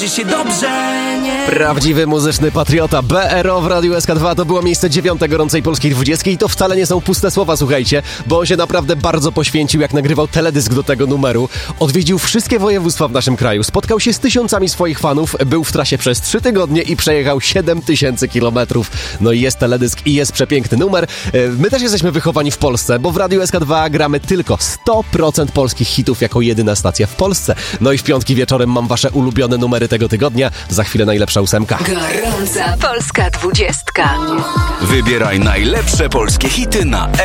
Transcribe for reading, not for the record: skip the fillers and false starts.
się dobrze, nie? Prawdziwy muzyczny patriota. BRO w Radiu SK2 to było miejsce 9 gorącej polskiej 20 i to wcale nie są puste słowa, słuchajcie, bo on się naprawdę bardzo poświęcił, jak nagrywał teledysk do tego numeru. Odwiedził wszystkie województwa w naszym kraju, spotkał się z tysiącami swoich fanów, był w trasie przez 3 tygodnie i przejechał 7000 kilometrów. No i jest teledysk i jest przepiękny numer. My też jesteśmy wychowani w Polsce, bo w Radiu SK2 gramy tylko 100% polskich hitów jako jedyna stacja w Polsce. No i w piątki wieczorem mam wasze ulubione numery tego tygodnia. Za chwilę najlepsza 8. Gorąca polska 20. Wybieraj najlepsze polskie hity na